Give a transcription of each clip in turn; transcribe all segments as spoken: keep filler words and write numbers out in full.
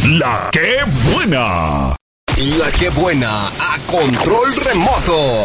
La que buena. La que buena a control remoto.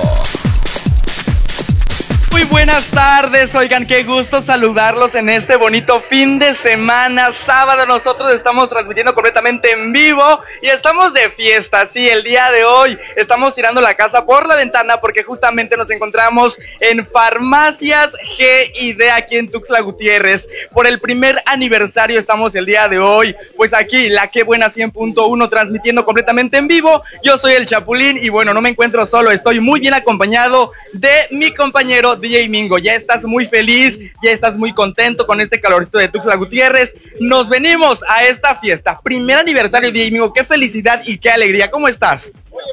Muy buenas tardes, oigan, qué gusto saludarlos en este bonito fin de semana, sábado. Nosotros estamos transmitiendo completamente en vivo y estamos de fiesta, sí, el día de hoy estamos tirando la casa por la ventana porque justamente nos encontramos en Farmacias G y D aquí en Tuxtla Gutiérrez. Por el primer aniversario estamos el día de hoy, pues aquí, La Que Buena cien punto uno transmitiendo completamente en vivo. Yo soy el Chapulín y bueno, no me encuentro solo, estoy muy bien acompañado de mi compañero D J Mingo. Ya estás muy feliz, ya estás muy contento con este calorcito de Tuxtla Gutiérrez. Nos venimos a esta fiesta, primer aniversario de D J Mingo. Qué felicidad y qué alegría. ¿Cómo estás?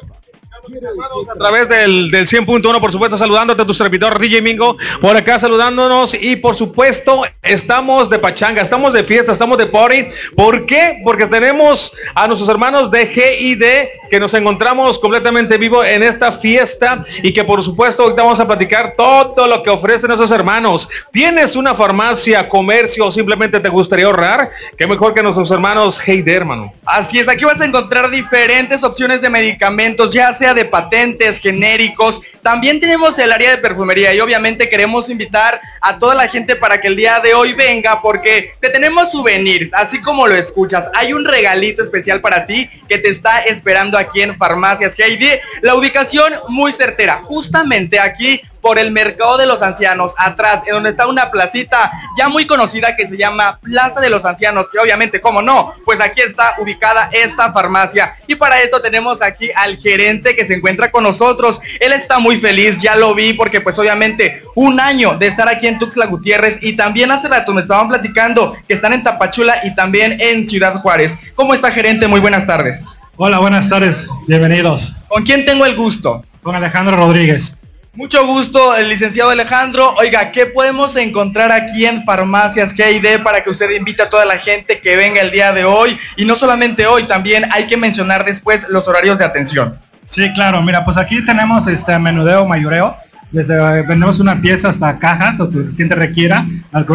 A través del, del cien punto uno, por supuesto, saludándote a tu servidor D J Mingo, por acá saludándonos y por supuesto estamos de pachanga, estamos de fiesta, estamos de party. ¿Por qué? Porque tenemos a nuestros hermanos de G y D que nos encontramos completamente vivo en esta fiesta y que por supuesto ahorita vamos a platicar todo lo que ofrecen esos hermanos. ¿Tienes una farmacia, comercio o simplemente te gustaría ahorrar? Qué mejor que nuestros hermanos G y D, hermano. Así es, aquí vas a encontrar diferentes opciones de medicamentos, ya sea de patentes, genéricos. También tenemos el área de perfumería y obviamente queremos invitar a toda la gente para que el día de hoy venga porque te tenemos souvenirs, así como lo escuchas. Hay un regalito especial para ti que te está esperando aquí en Farmacias G y D. La ubicación muy certera, justamente aquí por el Mercado de los Ancianos, atrás, en donde está una placita ya muy conocida que se llama Plaza de los Ancianos, que obviamente, ¿cómo no? Pues aquí está ubicada esta farmacia, y para esto tenemos aquí al gerente que se encuentra con nosotros. Él está muy feliz, ya lo vi, porque pues obviamente un año de estar aquí en Tuxtla Gutiérrez, y también hace rato me estaban platicando que están en Tapachula y también en Ciudad Juárez. ¿Cómo está, gerente? Muy buenas tardes. Hola, buenas tardes, bienvenidos. ¿Con quién tengo el gusto? Con Alejandro Rodríguez. Mucho gusto, el licenciado Alejandro. Oiga, ¿qué podemos encontrar aquí en Farmacias G y D para que usted invite a toda la gente que venga el día de hoy? Y no solamente hoy, también hay que mencionar después los horarios de atención. Sí, claro, mira, pues aquí tenemos este menudeo, mayoreo. Desde eh, vendemos una pieza hasta cajas, o que el cliente requiera,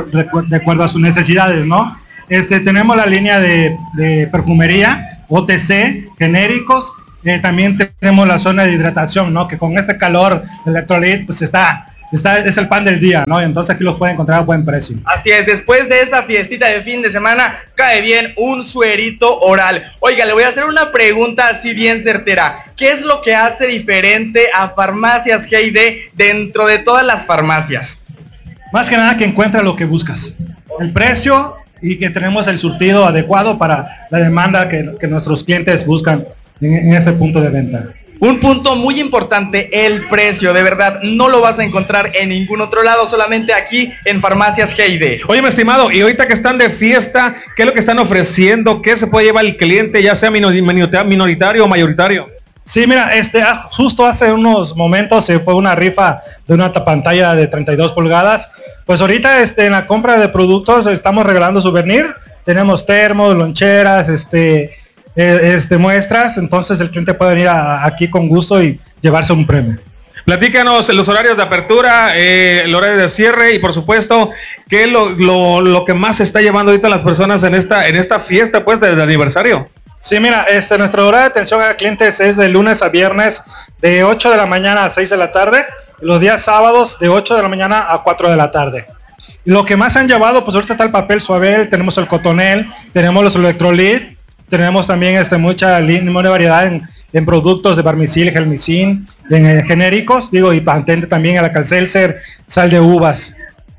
de acuerdo a sus necesidades, ¿no? Este, tenemos la línea de, de perfumería, O T C, genéricos. Eh, también tenemos la zona de hidratación, ¿no? Que con este calor, el electrolit, pues está, está, es el pan del día, ¿no? Y entonces aquí los pueden encontrar a buen precio. Así es, después de esa fiestita de fin de semana, cae bien un suerito oral. Oiga, le voy a hacer una pregunta así bien certera. ¿Qué es lo que hace diferente a Farmacias G y D dentro de todas las farmacias? Más que nada que encuentra lo que buscas. El precio y que tenemos el surtido adecuado para la demanda que, que nuestros clientes buscan en, en ese punto de venta. Un punto muy importante, el precio. De verdad, no lo vas a encontrar en ningún otro lado, solamente aquí en Farmacias G y D. Oye, mi estimado, y ahorita que están de fiesta, ¿qué es lo que están ofreciendo? ¿Qué se puede llevar el cliente, ya sea minoritario o mayoritario? Sí, mira, este, justo hace unos momentos se fue una rifa de una pantalla de treinta y dos pulgadas. Pues ahorita este, en la compra de productos estamos regalando souvenir. Tenemos termos, loncheras, este... Este, muestras, entonces el cliente puede venir a, aquí con gusto y llevarse un premio. Platícanos los horarios de apertura, eh, el horario de cierre y por supuesto qué es lo, lo, lo que más se está llevando ahorita las personas en esta, en esta fiesta pues del aniversario. Sí, mira, este, nuestro horario de atención a clientes es de lunes a viernes de ocho de la mañana a seis de la tarde, y los días sábados de ocho de la mañana a cuatro de la tarde. Lo que más han llevado, pues ahorita está el papel Suabel, tenemos el Cotonel, tenemos los Electrolit. Tenemos también este, mucha mucha variedad en, en productos de Barmicil, Gelmicin, en eh, genéricos, digo, y patente también a la Calcelser, sal de uvas.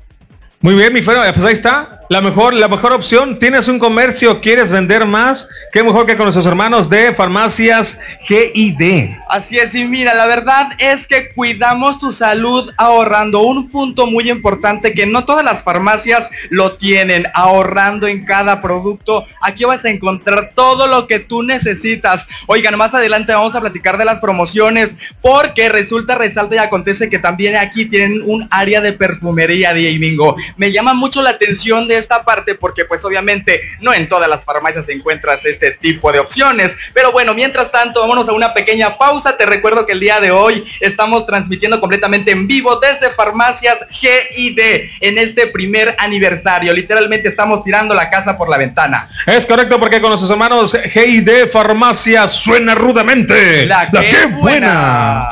Muy bien, mi Fero, pues ahí está. La mejor, la mejor opción. Tienes un comercio, quieres vender más, qué mejor que con nuestros hermanos de Farmacias G y D. Así es, y mira, la verdad es que cuidamos tu salud ahorrando. Un punto muy importante que no todas las farmacias lo tienen, ahorrando en cada producto. Aquí vas a encontrar todo lo que tú necesitas. Oigan, más adelante vamos a platicar de las promociones, porque resulta, resalta y acontece que también aquí tienen un área de perfumería, de Mingo. Me llama mucho la atención de esta parte porque pues obviamente no en todas las farmacias encuentras este tipo de opciones. Pero bueno, mientras tanto, vámonos a una pequeña pausa. Te recuerdo que el día de hoy estamos transmitiendo completamente en vivo desde Farmacias G I D en este primer aniversario. Literalmente estamos tirando la casa por la ventana. Es correcto, porque con nuestros hermanos G I D Farmacia suena rudamente La, la que que buena. buena.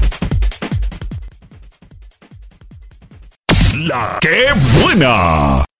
La que buena.